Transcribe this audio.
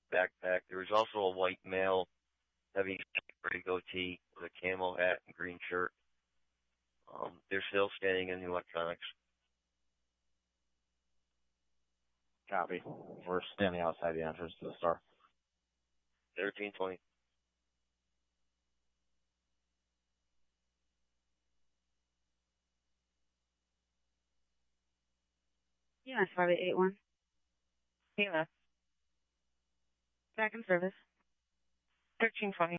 backpack. There was also a white male, heavy gray goatee with a camo hat and green shirt. They're still standing in the electronics. Copy. We're standing outside the entrance to the store. 1320. Yeah, 5881. Yeah. Back in service. 1320.